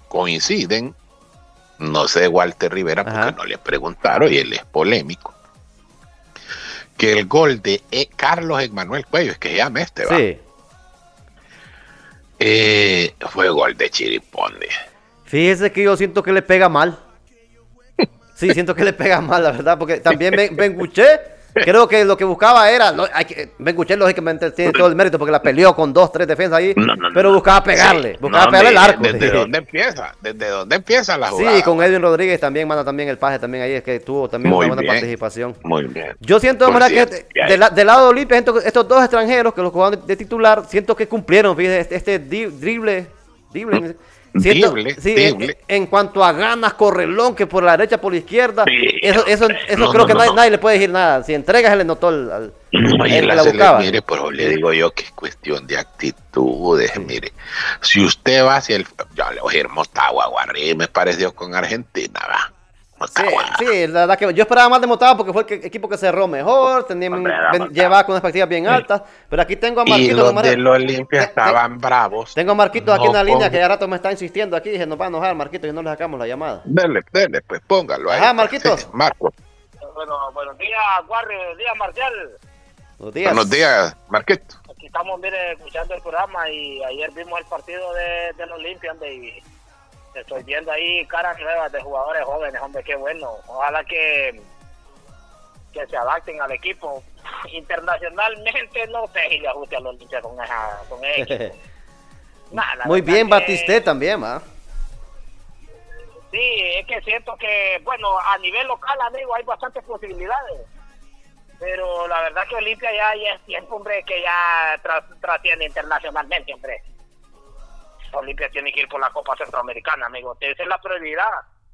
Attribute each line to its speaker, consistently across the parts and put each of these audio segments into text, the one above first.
Speaker 1: coinciden, no sé, Walter Rivera, porque no le preguntaron y él es polémico, que el gol de Carlos Emmanuel Cuello, es que se llama
Speaker 2: sí.
Speaker 1: fue gol de Chiriponde.
Speaker 2: Fíjese que yo siento que le pega mal. Sí, siento que le pega mal, la verdad, porque también Benguché, creo que lo que buscaba era, Benguché lógicamente tiene todo el mérito porque la peleó con 2, 3 defensas ahí, pero buscaba pegarle, pegarle el arco.
Speaker 1: ¿Desde dónde empieza? ¿Desde dónde empieza la jugada?
Speaker 2: Sí, con Edwin Rodríguez también manda también el pase también ahí, es que tuvo también
Speaker 1: muy
Speaker 2: una buena
Speaker 1: bien,
Speaker 2: participación.
Speaker 1: Muy bien.
Speaker 2: Yo siento de manera que del lado de Olimpia, estos dos extranjeros que los jugaban de titular, siento que cumplieron, fíjate, este drible. Siento,
Speaker 1: Dible.
Speaker 2: en cuanto a ganas, correlón, que por la derecha, por la izquierda,
Speaker 1: sí,
Speaker 2: eso creo que nadie le puede decir nada. Si entregas, se le notó el que la buscaba.
Speaker 1: Mire, pero le digo yo que es cuestión de actitudes. Sí. Mire, si usted va hacia ya le oí Motagua, Guarri, me pareció con Argentina, va.
Speaker 2: Sí, la verdad que yo esperaba más de Motagua porque fue el equipo que cerró mejor, llevaba con expectativas bien altas, pero aquí tengo a Marquito.
Speaker 1: Y los de los Olimpia estaban bravos.
Speaker 2: Tengo a Marquito aquí en la línea que ya rato me está insistiendo aquí, dije, nos va a enojar Marquito y no le sacamos la llamada.
Speaker 1: Dele, pues póngalo ahí.
Speaker 2: Ajá, Marquitos.
Speaker 1: Sí, Marco.
Speaker 3: Bueno, buenos días, Guarri, buenos días, Marcial.
Speaker 1: Buenos días, Marquito.
Speaker 3: Aquí estamos, mire, escuchando el programa y ayer vimos el partido de los Olimpia, y estoy viendo ahí caras nuevas de jugadores jóvenes, hombre, qué bueno. Ojalá que se adapten al equipo. Internacionalmente no sé si le ajuste a los Olimpia con ese equipo.
Speaker 2: Muy bien, Batisté también, ¿va?
Speaker 3: Sí, es que siento que, bueno, a nivel local, amigo, hay bastantes posibilidades. Pero la verdad que Olimpia ya es tiempo, hombre, que ya trasciende internacionalmente, hombre. Olimpia tiene que ir por la Copa Centroamericana, amigo. Esa es la prioridad.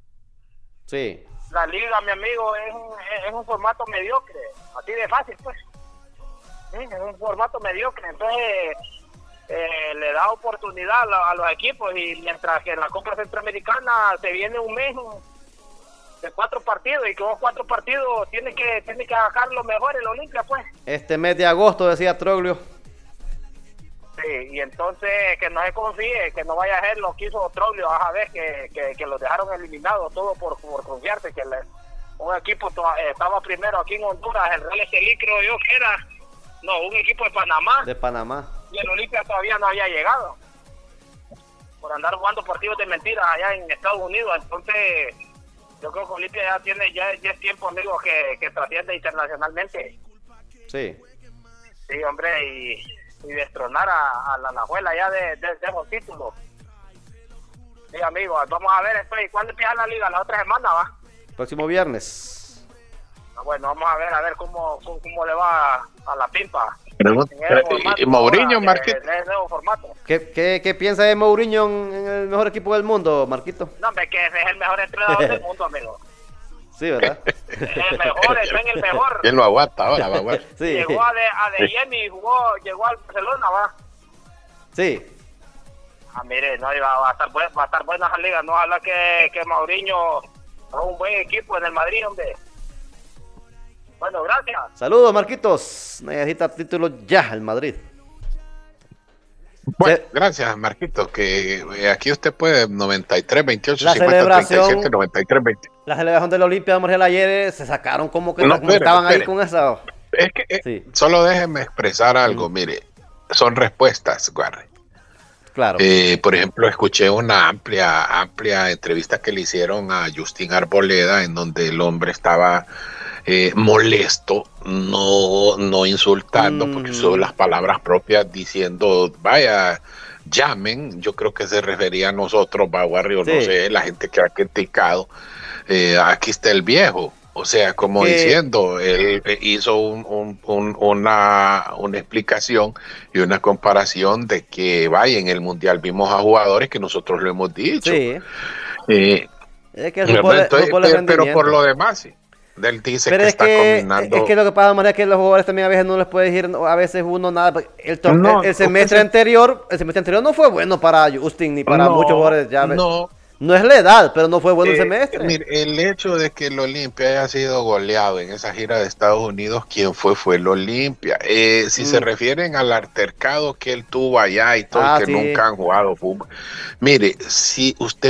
Speaker 2: Sí.
Speaker 3: La liga, mi amigo, es un formato mediocre. Así de fácil, pues. Sí, es un formato mediocre. Entonces, le da oportunidad a los equipos. Y mientras que en la Copa Centroamericana se viene un mes de 4 partidos. Y que los 4 partidos tiene que sacar lo mejor el Olimpia, pues.
Speaker 2: Este mes de agosto, decía Troglio.
Speaker 3: Sí, y entonces que no se confíe, que no vaya a ser lo que hizo Troglio, vas a ver que los dejaron eliminados todo por confiarse, que un equipo estaba primero aquí en Honduras, el Real Estelí creo yo que era, un equipo de Panamá.
Speaker 2: De Panamá.
Speaker 3: Y el Olimpia todavía no había llegado, por andar jugando partidos de mentiras allá en Estados Unidos. Entonces yo creo que Olimpia ya es tiempo, amigo, que trasciende internacionalmente.
Speaker 2: Sí.
Speaker 3: Sí, hombre, y destronar a la Nahuela ya de esos títulos. Sí, amigos, vamos a ver cuándo empieza la liga, la otra semana, ¿va?
Speaker 2: Próximo viernes.
Speaker 3: Bueno, vamos a ver cómo le va a la Pimpa.
Speaker 1: ¿Y Mourinho, Marquito?
Speaker 3: El nuevo formato.
Speaker 2: ¿Qué piensa de Mourinho en el mejor equipo del mundo, Marquito?
Speaker 3: No, hombre, que ese es el mejor entrenador del mundo, amigo.
Speaker 2: Sí, ¿verdad?
Speaker 3: El mejor, está el mejor.
Speaker 1: ¿Quién lo aguanta ahora?
Speaker 2: Sí.
Speaker 3: Llegó a De Jemi, llegó al Barcelona, ¿va?
Speaker 2: Sí.
Speaker 3: Mire, no, va a estar buena esa liga. No, ojalá que Mourinho haga un buen equipo en el Madrid, hombre. Bueno, gracias.
Speaker 2: Saludos, Marquitos. Necesita título ya el Madrid.
Speaker 1: Bueno, gracias, Marquito, que aquí usted puede 93, 28,
Speaker 2: la
Speaker 1: 50, 37, 93, 20.
Speaker 2: La celebración de la Olimpia de Marcial ayer se sacaron como que estaban ahí con eso.
Speaker 1: Es que solo déjenme expresar algo, mire, son respuestas, Guarri.
Speaker 2: Claro.
Speaker 1: Por ejemplo, escuché una amplia entrevista que le hicieron a Justin Arboleda, en donde el hombre estaba molesto, no insultando, porque usó las palabras propias diciendo, vaya, llamen. Yo creo que se refería a nosotros, Guarri, o no sé, la gente que ha criticado. Aquí está el viejo. O sea, como diciendo, él hizo una explicación y una comparación de que, vaya, en el Mundial vimos a jugadores que nosotros lo hemos dicho.
Speaker 2: Sí.
Speaker 1: Es que pero por lo demás, sí. Él dice
Speaker 2: pero
Speaker 1: que está combinando.
Speaker 2: Es que lo que pasa, María, es que los jugadores también a veces no les puede decir, a veces uno nada. El semestre anterior no fue bueno para Justin ni para muchos jugadores. No es la edad, pero no fue bueno el semestre.
Speaker 1: Mire, el hecho de que el Olimpia haya sido goleado en esa gira de Estados Unidos, ¿quién fue el Olimpia? Si se refieren al altercado que él tuvo allá y todo, que nunca han jugado fútbol. Mire, si usted